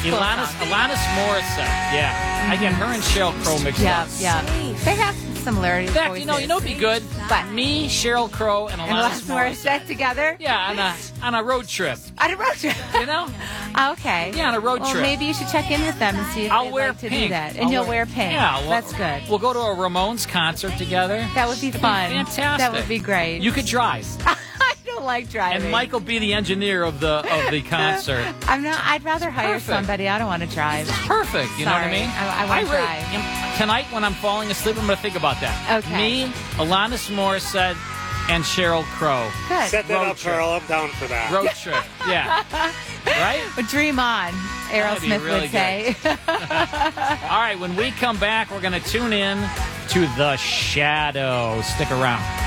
Alanis Morissette. Yeah. I get her and Sheryl Crow mixed up. Yeah. They have some similarities. In fact, you know what'd be good? What? Me, Sheryl Crow, and Alanis Morissette together? Yeah, on a road trip. On a road trip. You know? Okay. Yeah, on a road trip. Maybe you should check in with them and see if I'll they'd wear like to pink. do that. And you'll wear pink. Yeah, well, that's good. We'll go to a Ramones concert together. That would be fun. Fantastic. That would be great. You could drive. I don't like driving. And Mike will be the engineer of the concert. I'm not. I'd rather hire somebody. I don't want to drive. It's perfect. You know what I mean? I want to drive. Tonight when I'm falling asleep, I'm going to think about that. Okay. Me, Alanis Morissette, and Sheryl Crow. Good. Set that up, Carl. I'm down for that. Road trip. Yeah. Right? But dream on, Aerosmith really would say. All right, when we come back, we're going to tune in to The Shadows. Stick around.